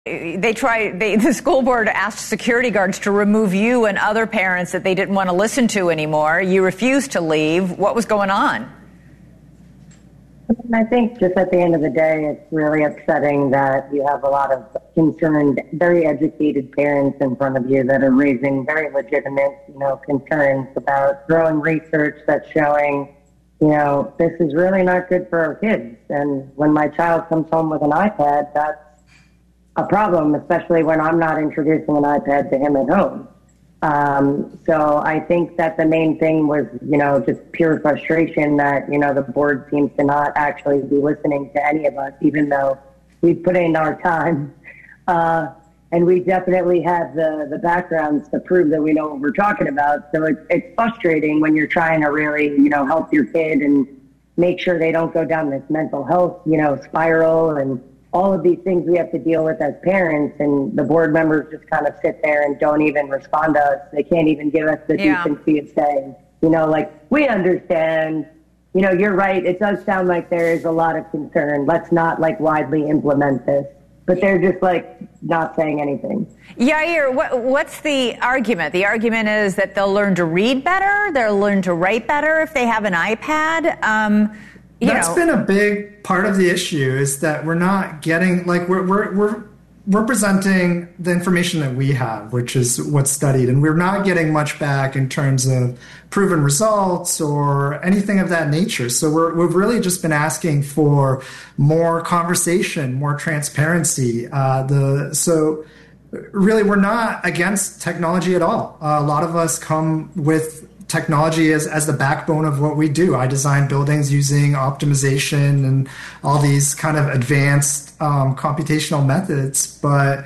The school board asked security guards to remove you and other parents that they didn't want to listen to anymore. You refused to leave. What was going on? I think just at the end of the day, it's really upsetting that you have a lot of concerned, very educated parents in front of you that are raising very legitimate, concerns about growing research that's showing, this is really not good for our kids. And when my child comes home with an iPad, that's a problem, especially when I'm not introducing an iPad to him at home. So I think that the main thing was, just pure frustration that, the board seems to not actually be listening to any of us, even though we've put in our time. And we definitely have the backgrounds to prove that we know what we're talking about. So it's frustrating when you're trying to really, help your kid and make sure they don't go down this mental health, spiral and all of these things we have to deal with as parents, and the board members just kind of sit there and don't even respond to us. They can't even give us the decency of saying, we understand, you're right. It does sound like there is a lot of concern. Let's not widely implement this. But they're just not saying anything. Yair, what's the argument? The argument is that they'll learn to read better. They'll learn to write better if they have an iPad. That's been a big part of the issue, is that we're not getting, we're presenting the information that we have, which is what's studied, and we're not getting much back in terms of proven results or anything of that nature. So we've really just been asking for more conversation, more transparency. So really, we're not against technology at all. A lot of us come with technology as the backbone of what we do. I design buildings using optimization and all these kind of advanced computational methods. But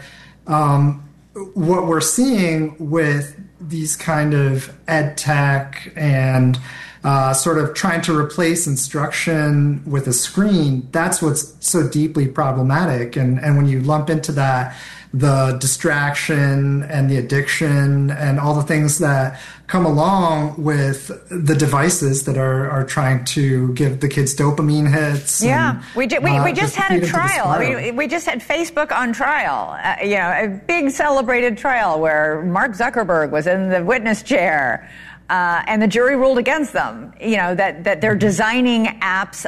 what we're seeing with these kind of ed tech and sort of trying to replace instruction with a screen, that's what's so deeply problematic. And when you lump into that the distraction and the addiction and all the things that come along with the devices that are trying to give the kids dopamine hits. Yeah, we just had a trial. We just had Facebook on trial, a big celebrated trial where Mark Zuckerberg was in the witness chair, and the jury ruled against them, that they're designing apps,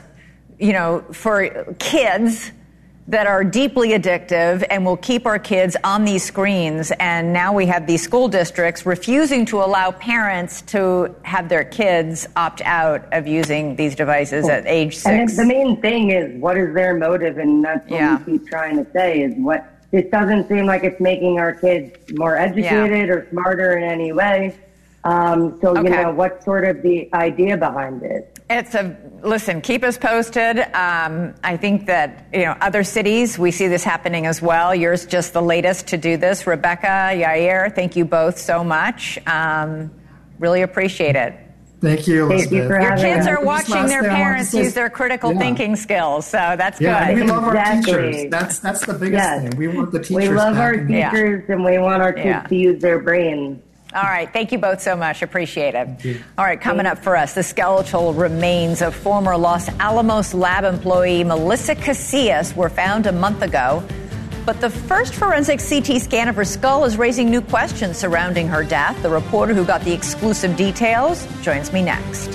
for kids that are deeply addictive and will keep our kids on these screens. And now we have these school districts refusing to allow parents to have their kids opt out of using these devices at age 6. And the main thing is, what is their motive? And that's what we keep trying to say, is this doesn't seem like it's making our kids more educated or smarter in any way. What's sort of the idea behind it? Listen, keep us posted. I think that, other cities, we see this happening as well. Yours just the latest to do this. Rebecca, Yair, thank you both so much. Really appreciate it. Thank you, Elizabeth. Thank you for having us. Your kids are watching their parents use their critical thinking skills, so that's good. Yeah, we love our teachers. That's the biggest thing. We want the teachers. We love our teachers, and we want our kids to use their brains. All right. Thank you both so much. Appreciate it. All right. Coming up for us, the skeletal remains of former Los Alamos lab employee Melissa Casillas were found a month ago. But the first forensic CT scan of her skull is raising new questions surrounding her death. The reporter who got the exclusive details joins me next.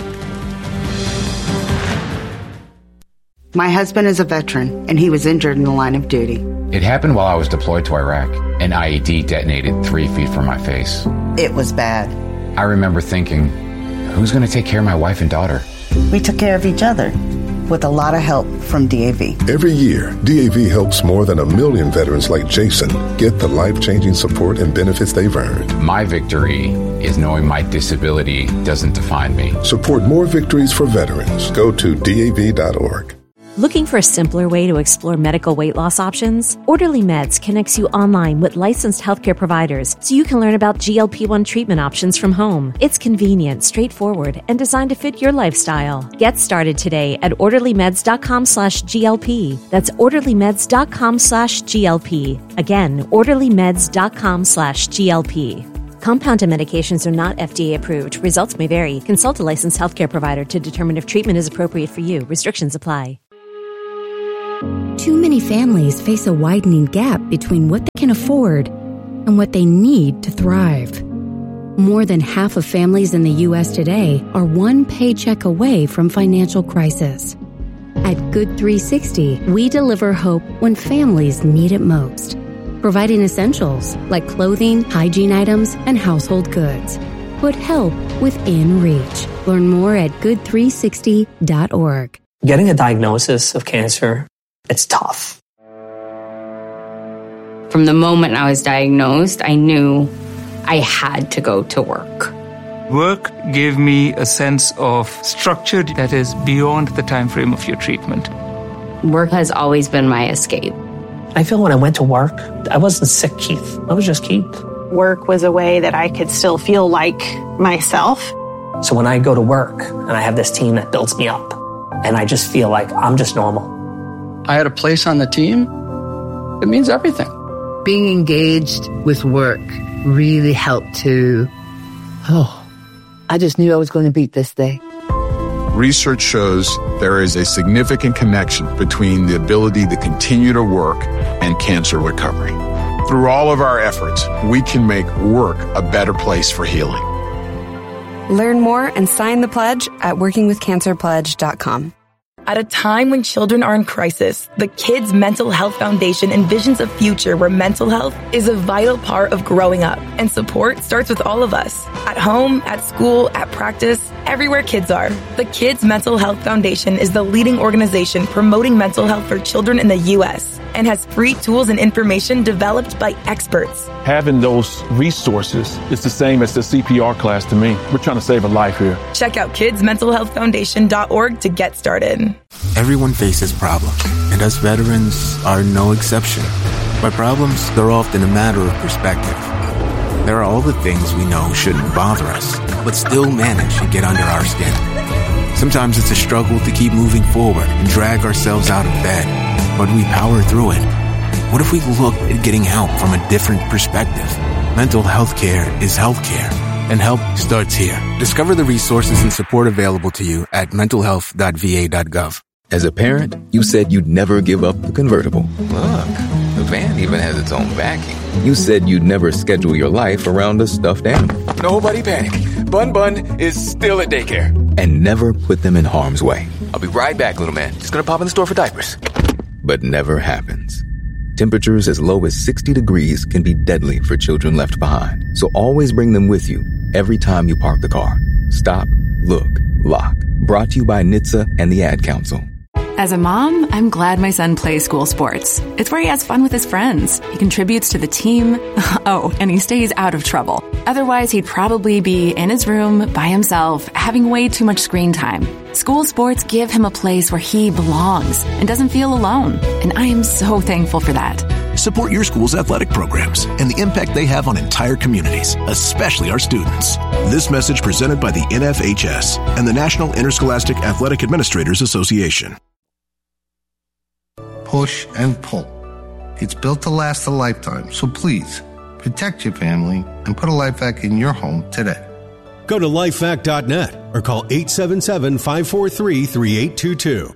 My husband is a veteran, and he was injured in the line of duty. It happened while I was deployed to Iraq. An IED detonated 3 feet from my face. It was bad. I remember thinking, who's going to take care of my wife and daughter? We took care of each other, with a lot of help from DAV. Every year, DAV helps more than 1 million veterans like Jason get the life-changing support and benefits they've earned. My victory is knowing my disability doesn't define me. Support more victories for veterans. Go to DAV.org. Looking for a simpler way to explore medical weight loss options? Orderly Meds connects you online with licensed healthcare providers so you can learn about GLP-1 treatment options from home. It's convenient, straightforward, and designed to fit your lifestyle. Get started today at orderlymeds.com/GLP. That's orderlymeds.com/GLP. Again, orderlymeds.com/GLP. Compounded medications are not FDA approved. Results may vary. Consult a licensed healthcare provider to determine if treatment is appropriate for you. Restrictions apply. too many families face a widening gap between what they can afford and what they need to thrive. More than half of families in the U.S. today are one paycheck away from financial crisis. At Good 360, we deliver hope when families need it most, providing essentials like clothing, hygiene items, and household goods. Put help within reach. Learn more at good360.org. Getting a diagnosis of cancer, it's tough. From the moment I was diagnosed, I knew I had to go to work. Work gave me a sense of structure that is beyond the time frame of your treatment. Work has always been my escape. I feel when I went to work, I wasn't sick Keith. I was just Keith. Work was a way that I could still feel like myself. So when I go to work and I have this team that builds me up, and I just feel like I'm just normal. I had a place on the team. It means everything. Being engaged with work really helped to, I just knew I was going to beat this day. Research shows there is a significant connection between the ability to continue to work and cancer recovery. Through all of our efforts, we can make work a better place for healing. Learn more and sign the pledge at workingwithcancerpledge.com. At a time when children are in crisis, the Kids Mental Health Foundation envisions a future where mental health is a vital part of growing up, and support starts with all of us. At home, at school, at practice, everywhere kids are. The Kids Mental Health Foundation is the leading organization promoting mental health for children in the U.S. and has free tools and information developed by experts. Having those resources is the same as the CPR class to me. We're trying to save a life here. Check out kidsmentalhealthfoundation.org to get started. Everyone faces problems, and us veterans are no exception. But problems, they're often a matter of perspective. There are all the things we know shouldn't bother us, but still manage to get under our skin. Sometimes it's a struggle to keep moving forward and drag ourselves out of bed, but we power through it. What if we looked at getting help from a different perspective? Mental health care is healthcare, and help starts here. Discover the resources and support available to you at mentalhealth.va.gov. As a parent, you said you'd never give up the convertible. Look, the van even has its own backing. You said you'd never schedule your life around a stuffed animal. Nobody panic. Bun Bun is still at daycare. And never put them in harm's way. I'll be right back, little man. Just gonna pop in the store for diapers. But never happens. Temperatures as low as 60 degrees can be deadly for children left behind. So always bring them with you every time you park the car. Stop, look, lock. Brought to you by NHTSA and the Ad Council. As a mom, I'm glad my son plays school sports. It's where he has fun with his friends. He contributes to the team. Oh, and he stays out of trouble. Otherwise, he'd probably be in his room by himself, having way too much screen time. School sports give him a place where he belongs and doesn't feel alone. And I am so thankful for that. Support your school's athletic programs and the impact they have on entire communities, especially our students. This message presented by the NFHS and the National Interscholastic Athletic Administrators Association. Push and pull. It's built to last a lifetime, so please protect your family and put a life vac in your home today. Go to lifevac.net or call 877-543-3822.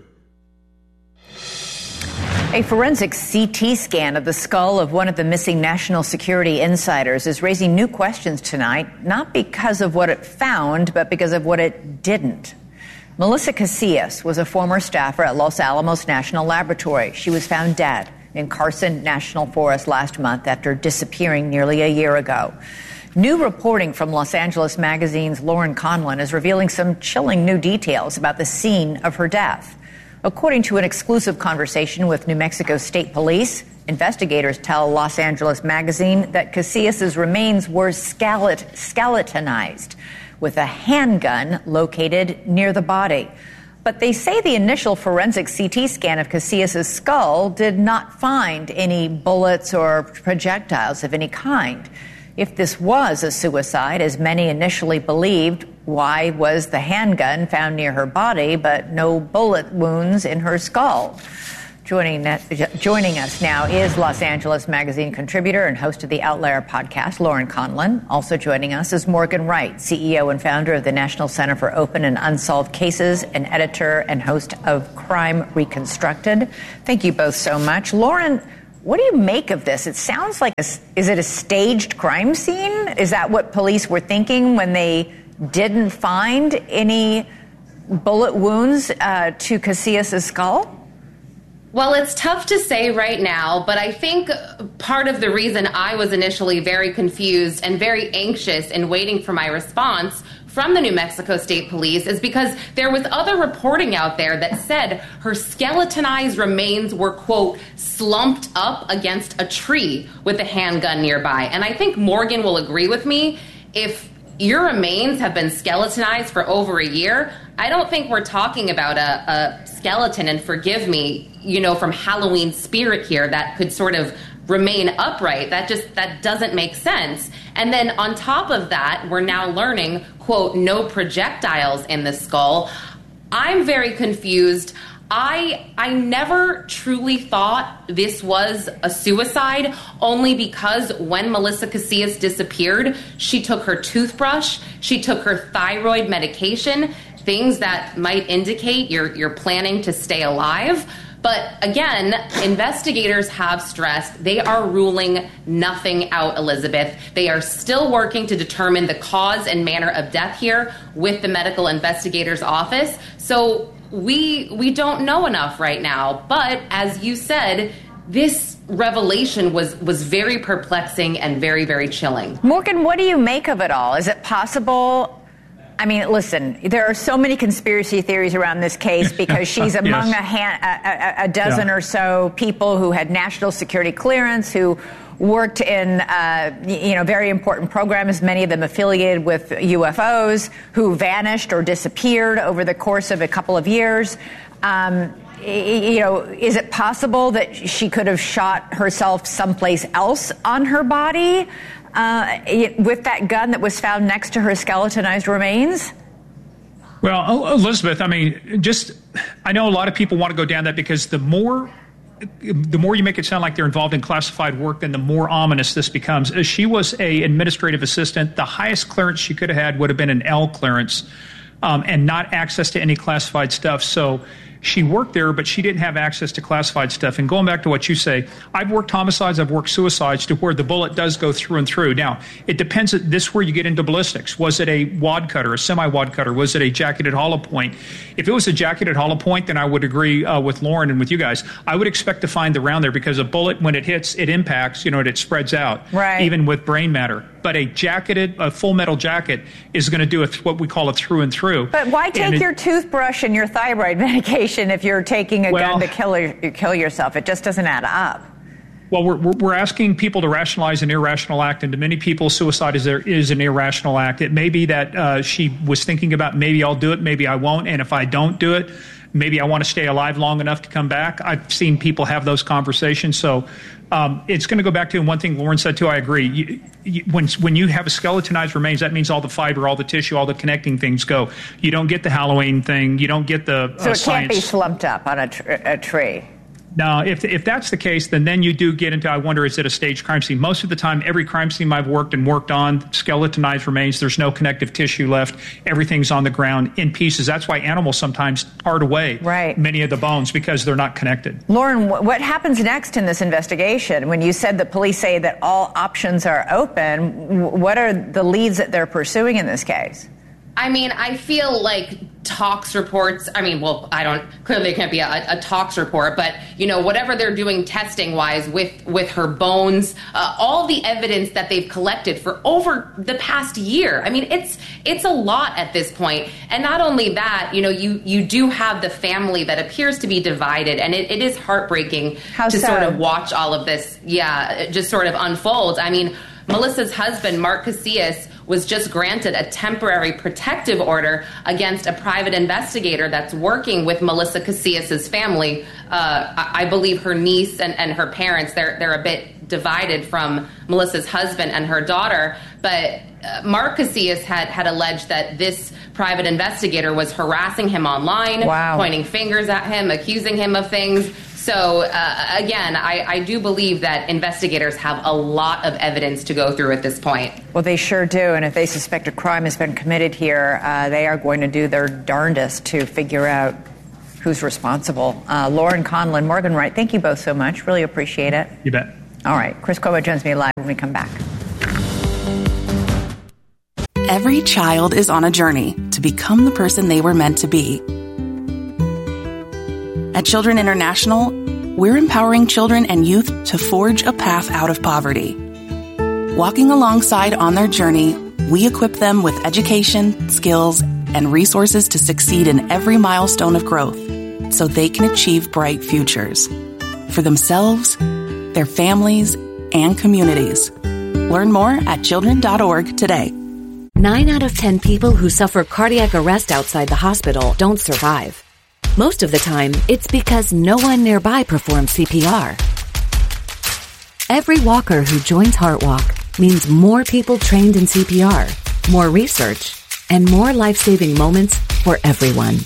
A forensic CT scan of the skull of one of the missing national security insiders is raising new questions tonight, not because of what it found, but because of what it didn't. Melissa Casillas was a former staffer at Los Alamos National Laboratory. She was found dead in Carson National Forest last month after disappearing nearly a year ago. New reporting from Los Angeles Magazine's Lauren Conlon is revealing some chilling new details about the scene of her death. According to an exclusive conversation with New Mexico State Police, investigators tell Los Angeles Magazine that Casillas' remains were skeletonized, with a handgun located near the body. But they say the initial forensic CT scan of Casillas' skull did not find any bullets or projectiles of any kind. If this was a suicide, as many initially believed, why was the handgun found near her body but no bullet wounds in her skull? Joining us now is Los Angeles Magazine contributor and host of the Outlier podcast, Lauren Conlon. Also joining us is Morgan Wright, CEO and founder of the National Center for Open and Unsolved Cases, and editor and host of Crime Reconstructed. Thank you both so much. Lauren, what do you make of this? It sounds like, is it a staged crime scene? Is that what police were thinking when they didn't find any bullet wounds to Casillas' skull? Well, it's tough to say right now, but I think part of the reason I was initially very confused and very anxious and waiting for my response from the New Mexico State Police is because there was other reporting out there that said her skeletonized remains were, quote, slumped up against a tree with a handgun nearby. And I think Morgan will agree with me. If your remains have been skeletonized for over a year, I don't think we're talking about a skeleton, and forgive me, from Halloween spirit here, that could sort of remain upright. That doesn't make sense. And then on top of that, we're now learning, quote, no projectiles in the skull. I'm very confused. I never truly thought this was a suicide, only because when Melissa Casillas disappeared, she took her toothbrush, she took her thyroid medication, things that might indicate you're planning to stay alive. But again, investigators have stressed they are ruling nothing out, Elizabeth. They are still working to determine the cause and manner of death here with the medical investigator's office. So we don't know enough right now. But as you said, this revelation was very perplexing and very, very chilling. Morgan, what do you make of it all? Is it possible? I mean, listen, there are so many conspiracy theories around this case because she's among a dozen or so people who had national security clearance, who worked in, very important programs, many of them affiliated with UFOs, who vanished or disappeared over the course of a couple of years. Is it possible that she could have shot herself someplace else on her body with that gun that was found next to her skeletonized remains? Well, Elizabeth, I know a lot of people want to go down that because the more you make it sound like they're involved in classified work, then the more ominous this becomes. She was an administrative assistant. The highest clearance she could have had would have been an L clearance, and not access to any classified stuff. So she worked there, but she didn't have access to classified stuff. And going back to what you say, I've worked homicides, I've worked suicides to where the bullet does go through and through. Now, it depends. This is where you get into ballistics. Was it a wad cutter, a semi-wad cutter? Was it a jacketed hollow point? If it was a jacketed hollow point, then I would agree with Lauren and with you guys. I would expect to find the round there because a bullet, when it hits, it impacts, it spreads out, right, even with brain matter. But a full metal jacket is going to do what we call a through and through. But why take your toothbrush and your thyroid medication if you're taking a gun to kill yourself? It just doesn't add up. Well, we're asking people to rationalize an irrational act, and to many people, suicide is an irrational act. It may be that she was thinking about, maybe I'll do it, maybe I won't, and if I don't do it, maybe I want to stay alive long enough to come back. I've seen people have those conversations, so it's going to go back to one thing Lauren said too. I agree. When you have a skeletonized remains, that means all the fiber, all the tissue, all the connecting things go. You don't get the Halloween thing. You don't get the so it science. Can't be slumped up on a tree. Now, if that's the case, then you do get into, I wonder, is it a staged crime scene? Most of the time, every crime scene I've worked on, skeletonized remains, there's no connective tissue left. Everything's on the ground in pieces. That's why animals sometimes part away many of the bones, because they're not connected. Lauren, what happens next in this investigation? When you said the police say that all options are open, what are the leads that they're pursuing in this case? I feel like tox reports, clearly it can't be a tox report, but, whatever they're doing testing-wise with her bones, all the evidence that they've collected for over the past year. It's a lot at this point. And not only that, you do have the family that appears to be divided, and it is heartbreaking sort of watch all of this, just sort of unfold. Melissa's husband, Mark Casillas, was just granted a temporary protective order against a private investigator that's working with Melissa Casillas' family. I believe her niece and her parents, they're a bit divided from Melissa's husband and her daughter. But Mark Casillas had alleged that this private investigator was harassing him online, pointing fingers at him, accusing him of things. So, again, I do believe that investigators have a lot of evidence to go through at this point. Well, they sure do. And if they suspect a crime has been committed here, they are going to do their darndest to figure out who's responsible. Lauren Conlon, Morgan Wright, thank you both so much. Really appreciate it. You bet. All right. Chris Cuomo joins me live when we come back. Every child is on a journey to become the person they were meant to be. At Children International, we're empowering children and youth to forge a path out of poverty. Walking alongside on their journey, we equip them with education, skills, and resources to succeed in every milestone of growth so they can achieve bright futures for themselves, their families, and communities. Learn more at children.org today. 9 out of 10 people who suffer cardiac arrest outside the hospital don't survive. Most of the time, it's because no one nearby performs CPR. Every walker who joins HeartWalk means more people trained in CPR, more research, and more life-saving moments for everyone.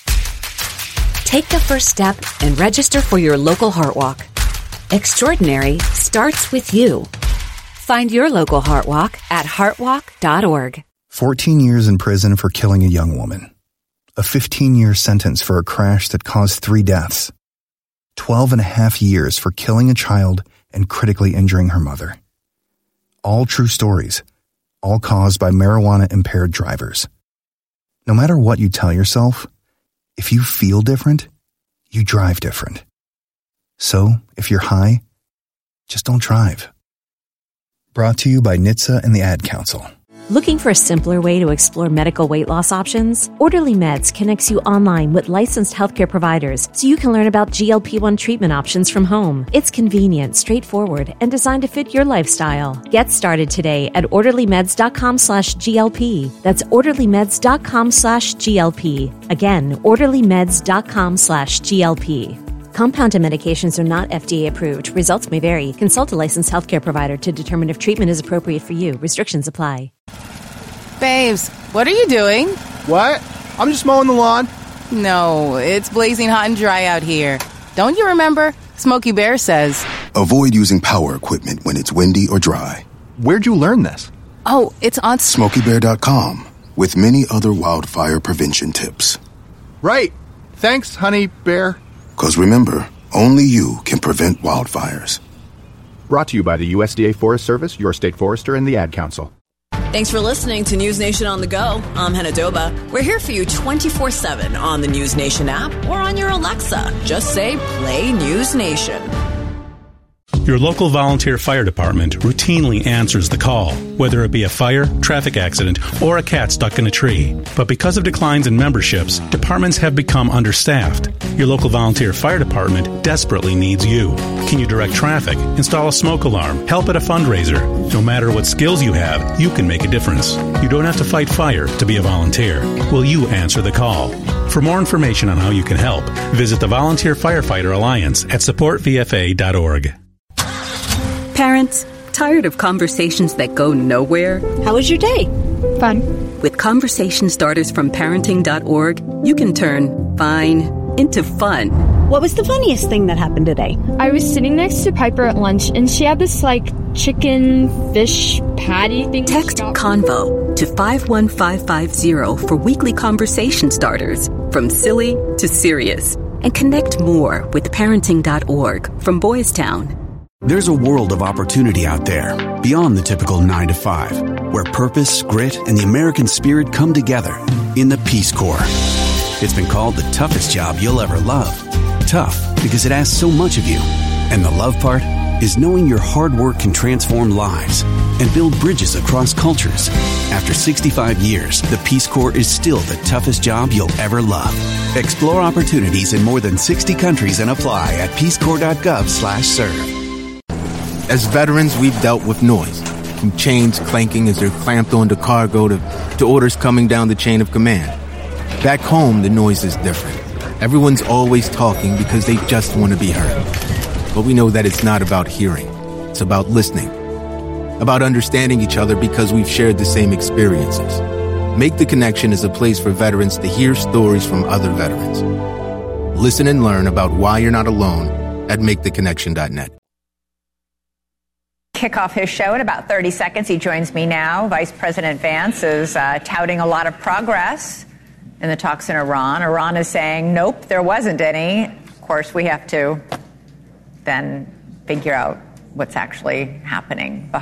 Take the first step and register for your local HeartWalk. Extraordinary starts with you. Find your local HeartWalk at heartwalk.org. 14 years in prison for killing a young woman. A 15-year sentence for a crash that caused 3 deaths. 12 and a half years for killing a child and critically injuring her mother. All true stories, all caused by marijuana-impaired drivers. No matter what you tell yourself, if you feel different, you drive different. So, if you're high, just don't drive. Brought to you by NHTSA and the Ad Council. Looking for a simpler way to explore medical weight loss options? Orderly Meds connects you online with licensed healthcare providers so you can learn about GLP-1 treatment options from home. It's convenient, straightforward, and designed to fit your lifestyle. Get started today at orderlymeds.com/GLP. That's orderlymeds.com/GLP. Again, orderlymeds.com/GLP. Compounded medications are not FDA approved. Results may vary. Consult a licensed healthcare provider to determine if treatment is appropriate for you. Restrictions apply. Babes, what are you doing? What? I'm just mowing the lawn. No, it's blazing hot and dry out here. Don't you remember? Smokey Bear says, avoid using power equipment when it's windy or dry. Where'd you learn this? Oh, it's on SmokeyBear.com with many other wildfire prevention tips. Right. Thanks, honey bear. Because remember, only you can prevent wildfires. Brought to you by the USDA Forest Service, your state forester, and the Ad Council. Thanks for listening to News Nation on the Go. I'm Hannah Doba. We're here for you 24/7 on the News Nation app or on your Alexa. Just say, play News Nation. Your local volunteer fire department routinely answers the call, whether it be a fire, traffic accident, or a cat stuck in a tree. But because of declines in memberships, departments have become understaffed. Your local volunteer fire department desperately needs you. Can you direct traffic, install a smoke alarm, help at a fundraiser? No matter what skills you have, you can make a difference. You don't have to fight fire to be a volunteer. Will you answer the call? For more information on how you can help, visit the Volunteer Firefighter Alliance at supportvfa.org. Parents, tired of conversations that go nowhere? How was your day? Fun. With conversation starters from parenting.org, you can turn fine into fun. What was the funniest thing that happened today? I was sitting next to Piper at lunch, and she had this, chicken fish patty thing. Text CONVO to 51550 for weekly conversation starters, from silly to serious. And connect more with parenting.org from Boys Town. There's a world of opportunity out there, beyond the typical 9 to 5, where purpose, grit, and the American spirit come together in the Peace Corps. It's been called the toughest job you'll ever love. Tough because it asks so much of you. And the love part is knowing your hard work can transform lives and build bridges across cultures. After 65 years, the Peace Corps is still the toughest job you'll ever love. Explore opportunities in more than 60 countries and apply at peacecorps.gov/serve. As veterans, we've dealt with noise, from chains clanking as they're clamped onto cargo to orders coming down the chain of command. Back home, the noise is different. Everyone's always talking because they just want to be heard. But we know that it's not about hearing. It's about listening. About understanding each other because we've shared the same experiences. Make the Connection is a place for veterans to hear stories from other veterans. Listen and learn about why you're not alone at maketheconnection.net. Kick off his show in about 30 seconds. He joins me now. Vice President Vance is touting a lot of progress in the talks in Iran. Iran is saying, nope, there wasn't any. Of course, we have to then figure out what's actually happening behind